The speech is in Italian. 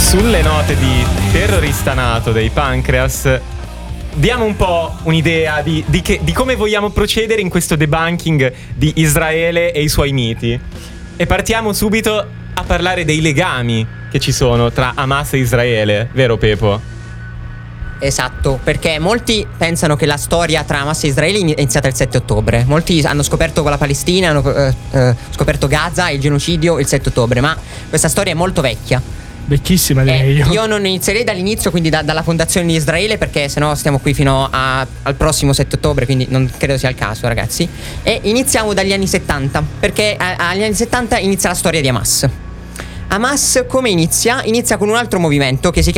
Sulle note di Terrorista nato dei Pancreas, diamo un po' un'idea di come vogliamo procedere in questo debunking di Israele e i suoi miti. E partiamo subito a parlare dei legami che ci sono tra Hamas e Israele, vero Pepo? Esatto, perché molti pensano che la storia tra Hamas e Israele è iniziata il 7 ottobre. Molti hanno scoperto con la Palestina, hanno scoperto Gaza, il genocidio il 7 ottobre, ma questa storia è molto vecchia. Vecchissima, direi io non inizierei dall'inizio, quindi dalla fondazione di Israele, perché sennò stiamo qui fino al prossimo 7 ottobre, quindi non credo sia il caso, ragazzi. E iniziamo dagli anni 70, perché agli anni 70 inizia la storia di Hamas. Hamas come inizia? Inizia con un altro movimento che si chiama